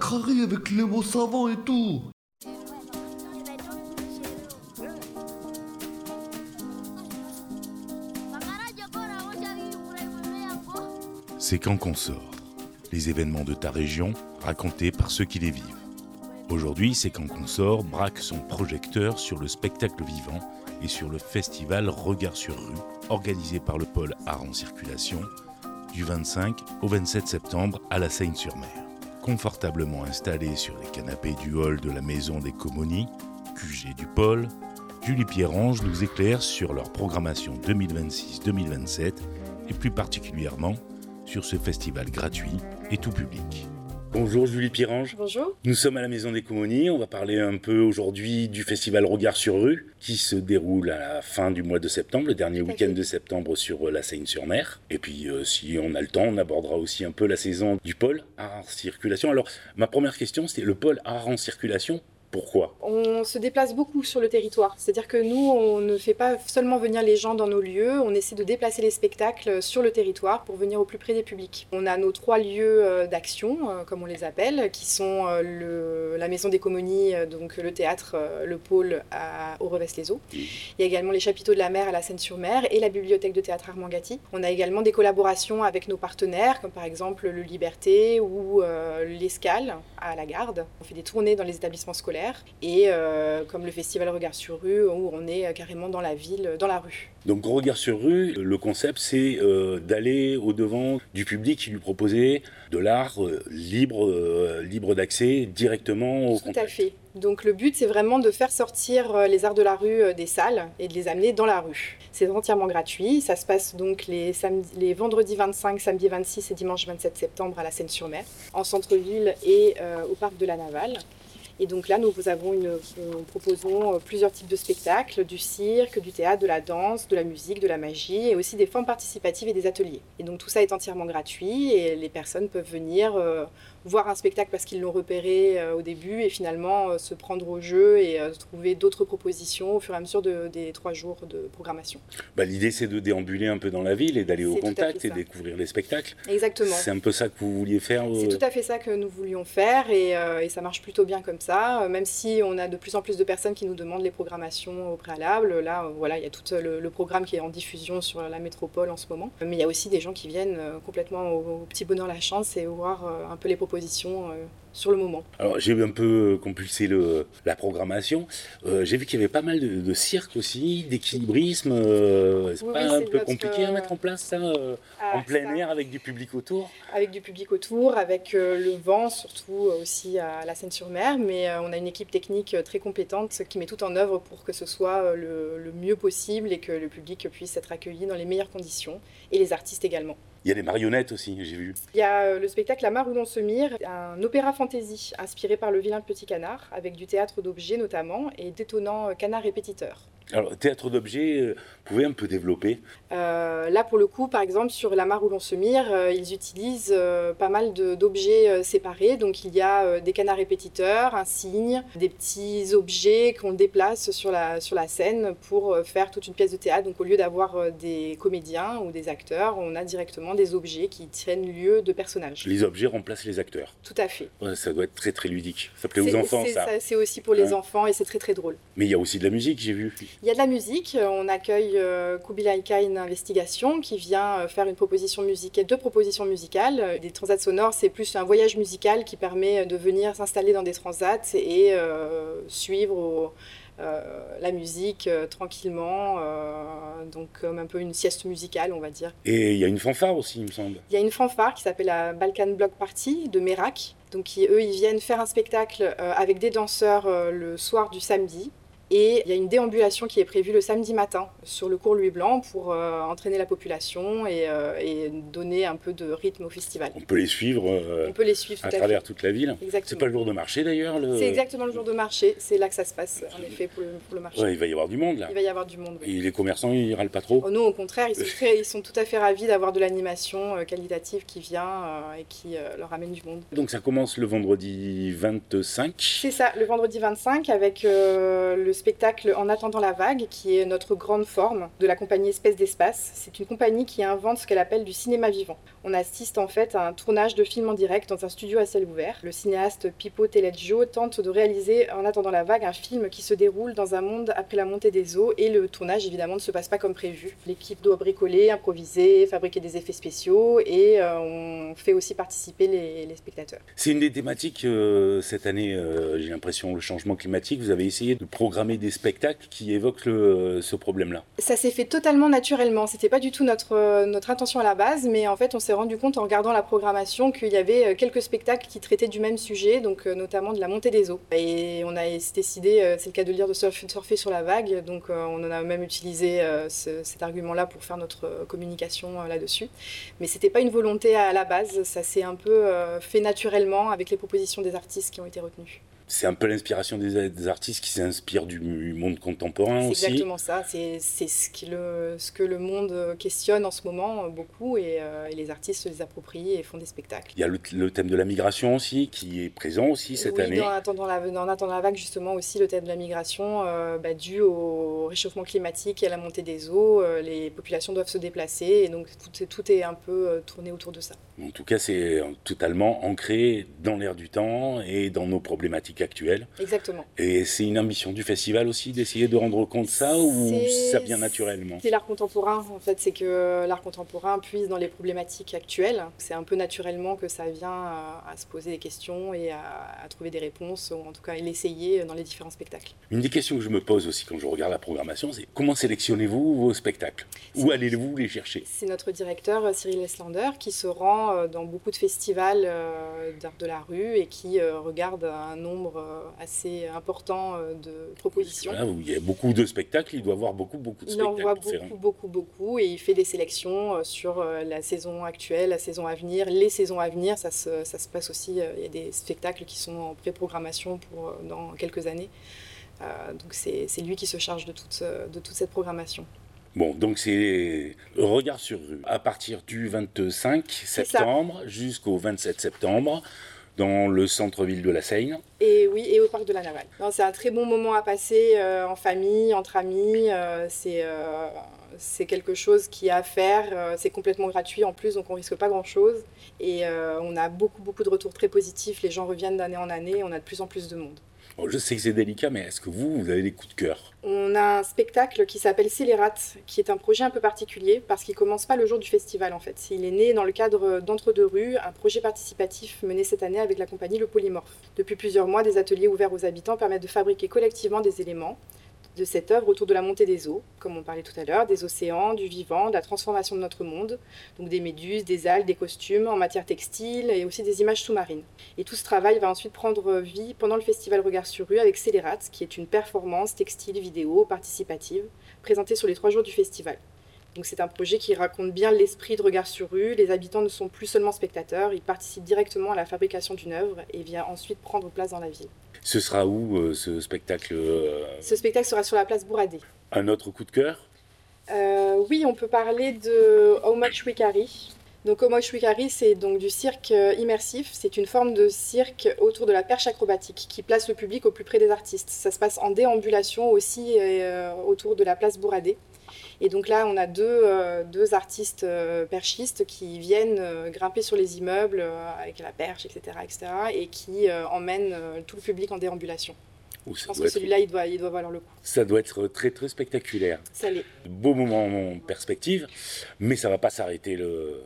crari avec les mots savants et tout. C'est quand qu'on sort. Les événements de ta région racontés par ceux qui les vivent. Aujourd'hui, C'est quand qu'on sort braque son projecteur sur le spectacle vivant et sur le festival Regard sur rue, organisé par le pôle Art en Circulation, du 25 au 27 septembre à la Seyne-sur-Mer. Confortablement installés sur les canapés du hall de la Maison des Comonies, QG du pôle, Julie Pierrange nous éclaire sur leur programmation 2026-2027 et plus particulièrement sur ce festival gratuit et tout public. Bonjour Julie Pierrange. Bonjour. Nous sommes à la Maison des Comonies. On va parler un peu aujourd'hui du festival Regard sur rue qui se déroule à la fin du mois de septembre, le dernier week-end de septembre sur la Seyne-sur-Mer. Et puis si on a le temps, on abordera aussi un peu la saison du pôle Art en Circulation. Alors ma première question, c'était le pôle Art en Circulation. Pourquoi ? On se déplace beaucoup sur le territoire, c'est-à-dire que nous, on ne fait pas seulement venir les gens dans nos lieux, on essaie de déplacer les spectacles sur le territoire pour venir au plus près des publics. On a nos 3 lieux d'action, comme on les appelle, qui sont la Maison des Comonies, donc le théâtre, le pôle au Revest-les-Eaux. Il y a également les Chapiteaux de la Mer à la Seyne-sur-Mer et la bibliothèque de théâtre Armand Gatti. On a également des collaborations avec nos partenaires, comme par exemple le Liberté ou l'Escale à la Garde. On fait des tournées dans les établissements scolaires. Et comme le festival Regard sur rue, où on est carrément dans la ville, dans la rue. Donc Regard sur rue, le concept c'est d'aller au-devant du public et lui proposer de l'art libre d'accès directement au contact. Tout à fait. Donc le but c'est vraiment de faire sortir les arts de la rue des salles et de les amener dans la rue. C'est entièrement gratuit, ça se passe donc les vendredis 25, samedi 26 et dimanche 27 septembre à la Seyne-sur-Mer, en centre-ville et au parc de la Navale. Et donc là, nous proposons plusieurs types de spectacles, du cirque, du théâtre, de la danse, de la musique, de la magie, et aussi des formes participatives et des ateliers. Et donc tout ça est entièrement gratuit, et les personnes peuvent venir voir un spectacle parce qu'ils l'ont repéré au début, et finalement se prendre au jeu et trouver d'autres propositions au fur et à mesure des 3 jours de programmation. L'idée, c'est de déambuler un peu dans la ville et d'aller au contact et découvrir les spectacles. Exactement. C'est un peu ça que vous vouliez faire C'est tout à fait ça que nous voulions faire, et ça marche plutôt bien comme ça, même si on a de plus en plus de personnes qui nous demandent les programmations au préalable. Là, voilà, il y a tout le programme qui est en diffusion sur la métropole en ce moment. Mais il y a aussi des gens qui viennent complètement au petit bonheur la chance et voir un peu les propositions sur le moment. Alors j'ai un peu compulsé la programmation. J'ai vu qu'il y avait pas mal de cirque aussi, d'équilibrisme. C'est un peu compliqué à mettre en place ça en plein air avec du public autour. Avec du public autour, avec le vent surtout aussi à la Seyne-sur-Mer. Mais on a une équipe technique très compétente qui met tout en œuvre pour que ce soit le mieux possible et que le public puisse être accueilli dans les meilleures conditions. Et les artistes également. Il y a des marionnettes aussi, j'ai vu. Il y a le spectacle La Mare où l'on se mire, un opéra fantasy inspiré par Le Vilain Petit Canard, avec du théâtre d'objets notamment, et d'étonnants canards répétiteurs. Alors, théâtre d'objets, vous pouvez un peu développer ? Là, pour le coup, par exemple, sur La Mare où l'on se mire, ils utilisent pas mal d'objets séparés. Donc, il y a des canards répétiteurs, un cygne, des petits objets qu'on déplace sur la scène pour faire toute une pièce de théâtre. Donc, au lieu d'avoir des comédiens ou des acteurs, on a directement des objets qui tiennent lieu de personnages. Les objets remplacent les acteurs. Tout à fait. Ouais, ça doit être très, très ludique. Ça plaît aux enfants, ça. C'est aussi pour les enfants et c'est très, très drôle. Mais il y a aussi de la musique, j'ai vu. Il y a de la musique, on accueille Kubilai Khan Investigation qui vient faire deux propositions musicales. Des transats sonores, c'est plus un voyage musical qui permet de venir s'installer dans des transats et suivre la musique tranquillement, donc comme un peu une sieste musicale, on va dire. Et il y a une fanfare aussi, il me semble. Il y a une fanfare qui s'appelle la Balkan Block Party de Merak. Donc ils viennent faire un spectacle avec des danseurs le soir du samedi. Et il y a une déambulation qui est prévue le samedi matin sur le cours Louis Blanc pour entraîner la population et donner un peu de rythme au festival. On peut les suivre, à travers toute la ville. Exactement. C'est pas le jour de marché d'ailleurs C'est exactement le jour de marché, c'est là que ça se passe en effet pour le marché. Ouais, il va y avoir du monde là. Il va y avoir du monde, oui. Et les commerçants, ils râlent pas trop? Non, au contraire, ils sont tout à fait ravis d'avoir de l'animation qualitative qui vient et qui leur amène du monde. Donc ça commence le vendredi 25. C'est ça, le vendredi 25 avec le spectacle En attendant la vague, qui est notre grande forme de la compagnie Espèce d'Espace. C'est une compagnie qui invente ce qu'elle appelle du cinéma vivant. On assiste en fait à un tournage de film en direct dans un studio à ciel ouvert. Le cinéaste Pippo Telleggio tente de réaliser En attendant la vague, un film qui se déroule dans un monde après la montée des eaux, et le tournage évidemment ne se passe pas comme prévu. L'équipe doit bricoler, improviser, fabriquer des effets spéciaux, et on fait aussi participer les spectateurs. C'est une des thématiques cette année, j'ai l'impression, le changement climatique. Vous avez essayé de programmer des spectacles qui évoquent ce problème-là. Ça s'est fait totalement naturellement. C'était pas du tout notre intention à la base, mais en fait, on s'est rendu compte en regardant la programmation qu'il y avait quelques spectacles qui traitaient du même sujet, donc notamment de la montée des eaux. Et on a décidé, c'est le cas de le dire, de surfer sur la vague. Donc on en a même utilisé cet argument-là pour faire notre communication là-dessus. Mais c'était pas une volonté à la base. Ça s'est un peu fait naturellement avec les propositions des artistes qui ont été retenues. C'est un peu l'inspiration des artistes qui s'inspirent du monde contemporain aussi. C'est exactement ça, c'est ce que le monde questionne en ce moment beaucoup, et les artistes se les approprient et font des spectacles. Il y a le thème de la migration aussi qui est présent aussi cette année. En attendant la vague justement aussi, le thème de la migration, dû au réchauffement climatique et à la montée des eaux, les populations doivent se déplacer, et donc tout est un peu tourné autour de ça. En tout cas, c'est totalement ancré dans l'air du temps et dans nos problématiques actuelles. Exactement. Et c'est une ambition du festival aussi d'essayer de rendre compte de ça, ou ça vient naturellement? C'est l'art contemporain, en fait, c'est que l'art contemporain puise dans les problématiques actuelles. C'est un peu naturellement que ça vient à se poser des questions et à trouver des réponses, ou en tout cas à l'essayer dans les différents spectacles. Une des questions que je me pose aussi quand je regarde la programmation, c'est comment sélectionnez-vous vos spectacles? Où allez-vous les chercher? C'est notre directeur Cyril Eslander qui se rend dans beaucoup de festivals d'art de la rue et qui regarde un nombre assez important de propositions. Voilà, il y a beaucoup de spectacles, il doit voir beaucoup de spectacles. Il en voit beaucoup, et il fait des sélections sur la saison actuelle, la saison à venir, les saisons à venir. Ça se passe aussi, il y a des spectacles qui sont en pré-programmation pour dans quelques années. Donc c'est lui qui se charge de toute cette programmation. Bon, donc c'est Regard sur rue, à partir du 25 septembre jusqu'au 27 septembre, dans le centre-ville de la Seine. Et oui, et au parc de la Navale. Non, c'est un très bon moment à passer en famille, entre amis. C'est quelque chose qui est à faire. C'est complètement gratuit en plus, donc on risque pas grand-chose. Et on a beaucoup de retours très positifs. Les gens reviennent d'année en année. On a de plus en plus de monde. Bon, je sais que c'est délicat, mais est-ce que vous avez des coups de cœur? On a un spectacle qui s'appelle Scélérate, qui est un projet un peu particulier parce qu'il commence pas le jour du festival en fait. Il est né dans le cadre d'Entre-deux-Rues, un projet participatif mené cette année avec la compagnie Le Polymorphe. Depuis plusieurs mois, des ateliers ouverts aux habitants permettent de fabriquer collectivement des éléments de cette œuvre autour de la montée des eaux, comme on parlait tout à l'heure, des océans, du vivant, de la transformation de notre monde, donc des méduses, des algues, des costumes en matière textile et aussi des images sous-marines. Et tout ce travail va ensuite prendre vie pendant le festival Regard sur rue avec Scélérate, qui est une performance textile vidéo participative présentée sur les 3 jours du festival. Donc c'est un projet qui raconte bien l'esprit de Regard sur rue. Les habitants ne sont plus seulement spectateurs, ils participent directement à la fabrication d'une œuvre et viennent ensuite prendre place dans la ville. Ce sera où ce spectacle Ce spectacle sera sur la place Bourradé. Un autre coup de cœur? Oui, on peut parler de How Much We Carry. Donc How Much We Carry, c'est donc du cirque immersif. C'est une forme de cirque autour de la perche acrobatique qui place le public au plus près des artistes. Ça se passe en déambulation aussi autour de la place Bourradé. Et donc là, on a deux artistes perchistes qui viennent grimper sur les immeubles avec la perche, etc., et qui emmènent tout le public en déambulation. Je pense que celui-là, il doit valoir le coup. Ça doit être très spectaculaire. Ça l'est. Beau moment en perspective, mais ça ne va pas s'arrêter le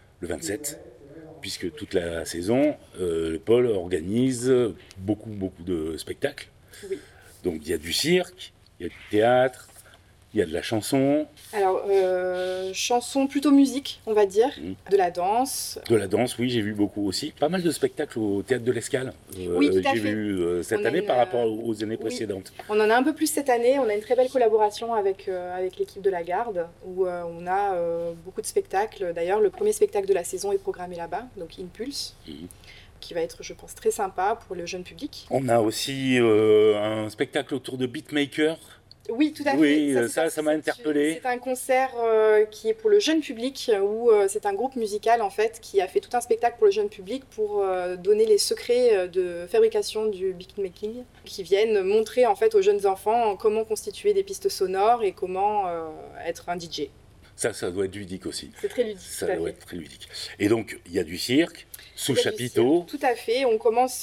27, puisque toute la saison, le pôle organise beaucoup de spectacles. Oui. Donc il y a du cirque, il y a du théâtre, il y a de la chanson. Alors, chanson plutôt musique, on va dire, de la danse. De la danse, oui, j'ai vu beaucoup aussi. Pas mal de spectacles au Théâtre de l'Escale. Oui, tout à fait. J'ai vu cette année par rapport aux années précédentes. On en a un peu plus cette année. On a une très belle collaboration avec l'équipe de la Garde, où on a beaucoup de spectacles. D'ailleurs, le premier spectacle de la saison est programmé là-bas, donc Impulse. Qui va être, je pense, très sympa pour le jeune public. On a aussi un spectacle autour de beatmaker Oui, tout à fait. Oui, c'est ça m'a interpellé. C'est un concert qui est pour le jeune public, où c'est un groupe musical en fait qui a fait tout un spectacle pour le jeune public pour donner les secrets de fabrication du beatmaking, qui viennent montrer en fait aux jeunes enfants comment constituer des pistes sonores et comment être un DJ. Ça doit être ludique aussi. C'est très ludique. Ça doit être très ludique. Et donc, il y a du cirque, sous Il y a du chapiteau. cirque, tout à fait. On commence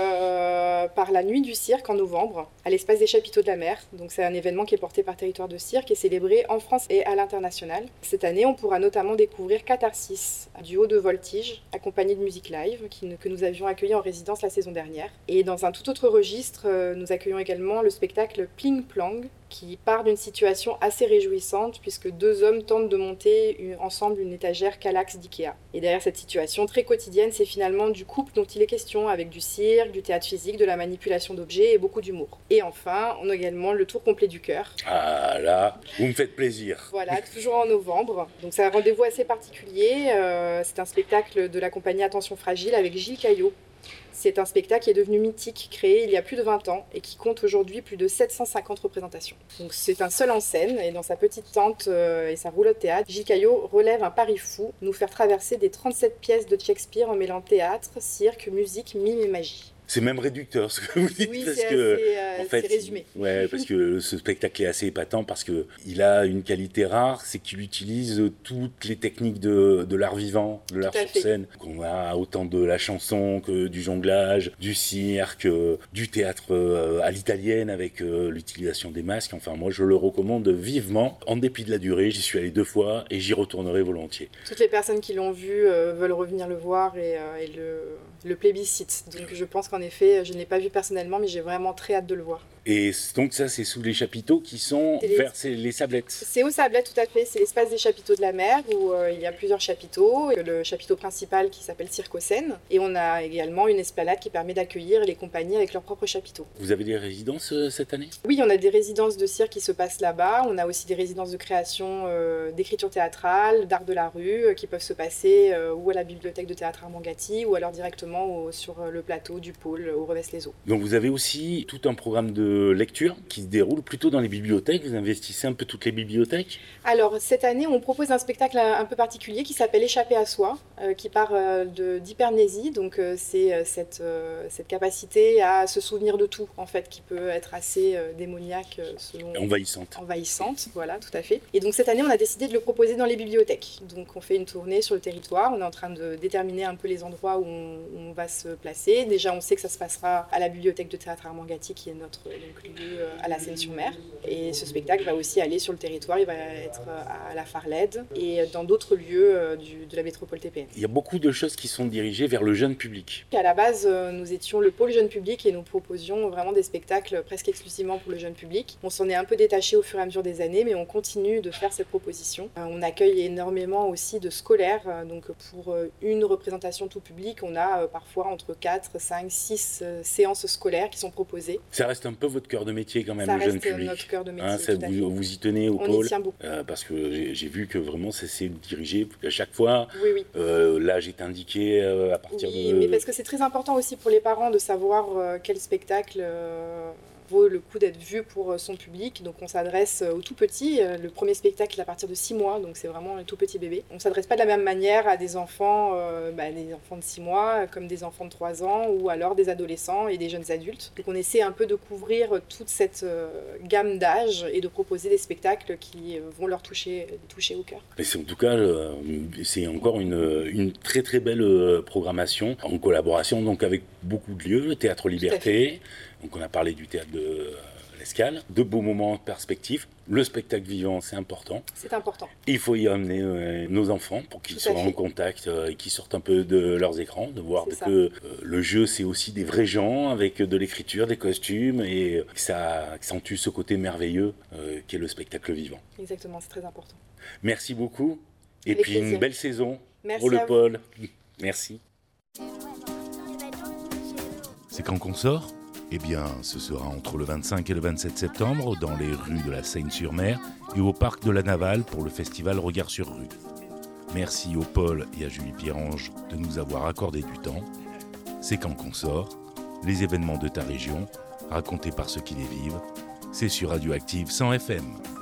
par la nuit du cirque en novembre, à l'espace des chapiteaux de la mer. Donc c'est un événement qui est porté par Territoire de Cirque et célébré en France et à l'international. Cette année, on pourra notamment découvrir Catharsis, un duo de voltige, accompagné de musique live, que nous avions accueilli en résidence la saison dernière. Et dans un tout autre registre, nous accueillons également le spectacle Pling Plang, qui part d'une situation assez réjouissante puisque deux hommes tentent de monter ensemble une étagère Kallax d'Ikea. Et derrière cette situation très quotidienne, c'est finalement du couple dont il est question, avec du cirque, du théâtre physique, de la manipulation d'objets et beaucoup d'humour. Et enfin, on a également le tour complet du cœur. Ah là, vous me faites plaisir. Voilà, toujours en novembre. Donc c'est un rendez-vous assez particulier. C'est un spectacle de la compagnie Attention Fragile avec Gilles Caillot. C'est un spectacle qui est devenu mythique, créé il y a plus de 20 ans et qui compte aujourd'hui plus de 750 représentations. Donc c'est un seul en scène et dans sa petite tente et sa roulotte théâtre, Gilles Caillot relève un pari fou, nous faire traverser des 37 pièces de Shakespeare en mêlant théâtre, cirque, musique, mime et magie. C'est même réducteur ce que vous dites. Oui, parce c'est que, assez, en fait, c'est résumé. Ouais, parce que ce spectacle est assez épatant parce qu'il a une qualité rare, c'est qu'il utilise toutes les techniques de l'art vivant, de l'art sur scène. On a autant de la chanson que du jonglage, du cirque, du théâtre à l'italienne avec l'utilisation des masques. Enfin, moi, je le recommande vivement. En dépit de la durée, j'y suis allé 2 fois et j'y retournerai volontiers. Toutes les personnes qui l'ont vu veulent revenir le voir et le plébiscite. Donc je pense qu'en effet, je ne l'ai pas vu personnellement, mais j'ai vraiment très hâte de le voir. Et donc ça, c'est sous les chapiteaux qui sont vers les sablettes. C'est aux sablettes, tout à fait. C'est l'espace des chapiteaux de la mer où il y a plusieurs chapiteaux. Le chapiteau principal qui s'appelle Circocène. Et on a également une esplanade qui permet d'accueillir les compagnies avec leurs propres chapiteaux. Vous avez des résidences cette année ? Oui, on a des résidences de cirque qui se passent là-bas. On a aussi des résidences de création d'écriture théâtrale, d'art de la rue qui peuvent se passer ou à la bibliothèque de théâtre Armand Gatti ou alors directement sur le plateau du pôle au Revesse-les-Eaux. Donc vous avez aussi tout un programme de lecture qui se déroule plutôt dans les bibliothèques. Vous investissez un peu toutes les bibliothèques ? Alors cette année, on propose un spectacle un peu particulier qui s'appelle Échapper à soi, qui part d'hypermnésie. Donc c'est cette capacité à se souvenir de tout, en fait, qui peut être assez démoniaque selon... Envahissante, voilà, tout à fait. Et donc cette année, on a décidé de le proposer dans les bibliothèques. Donc on fait une tournée sur le territoire. On est en train de déterminer un peu les endroits où on va se placer. Déjà, on sait que ça se passera à la bibliothèque de théâtre Armand Gatti, qui est notre lieu à la Seine-sur-Mer. Et ce spectacle va aussi aller sur le territoire. Il va être à la Farlède et dans d'autres lieux de la métropole TPN. Il y a beaucoup de choses qui sont dirigées vers le jeune public. À la base, nous étions le pôle jeune public et nous proposions vraiment des spectacles presque exclusivement pour le jeune public. On s'en est un peu détaché au fur et à mesure des années, mais on continue de faire cette proposition. On accueille énormément aussi de scolaires. Donc pour une représentation tout public, on a parfois entre 4, 5, 6 séances scolaires qui sont proposées. Ça reste un peu votre cœur de métier quand même, ça le jeune public. Ça reste notre cœur de métier, vous y tenez au pôle. On y tient beaucoup. Parce que j'ai vu que vraiment ça s'est dirigé à chaque fois. Oui. Là, j'ai indiqué à partir de... Oui, mais parce que c'est très important aussi pour les parents de savoir quel spectacle... vaut le coup d'être vu pour son public. Donc on s'adresse aux tout petits. Le premier spectacle à partir de 6 mois, donc c'est vraiment un tout petit bébé. On ne s'adresse pas de la même manière à des enfants de 6 mois, comme des enfants de 3 ans, ou alors des adolescents et des jeunes adultes. Donc on essaie un peu de couvrir toute cette gamme d'âge et de proposer des spectacles qui vont leur toucher au cœur. Et c'est en tout cas, c'est encore une très très belle programmation en collaboration donc avec beaucoup de lieux, le Théâtre Liberté. Donc on a parlé du théâtre de l'Escale, de beaux moments en perspective. Le spectacle vivant, c'est important. C'est important. Il faut y amener nos enfants pour qu'ils soient en contact et qu'ils sortent un peu de leurs écrans, de voir que le jeu, c'est aussi des vrais gens avec de l'écriture, des costumes et que ça accentue ce côté merveilleux qu'est le spectacle vivant. Exactement, c'est très important. Merci beaucoup. Et avec puis plaisir. Une belle saison Merci pour le pôle. Merci. C'est quand qu'on sort ? Eh bien, ce sera entre le 25 et le 27 septembre dans les rues de la Seine-sur-Mer et au parc de la Navale pour le festival Regard sur rue. Merci au Paul et à Julie Pierrange de nous avoir accordé du temps. C'est quand qu'on sort, les événements de ta région, racontés par ceux qui les vivent, C'est sur Radioactive 100 FM.